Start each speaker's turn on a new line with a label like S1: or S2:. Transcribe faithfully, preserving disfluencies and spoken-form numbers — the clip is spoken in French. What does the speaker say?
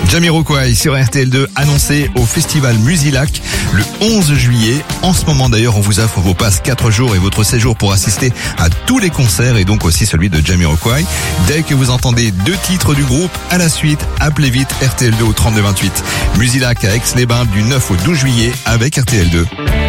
S1: Jamiroquai sur R T L deux, annoncé au festival Musilac le onze juillet. En ce moment d'ailleurs, on vous offre vos passes quatre jours et votre séjour pour assister à tous les concerts et donc aussi celui de Jamiroquai. Dès que vous entendez deux titres du groupe à la suite, appelez vite R T L deux au trente-deux vingt-huit. Musilac à Aix-les-Bains du neuf au douze juillet avec R T L deux.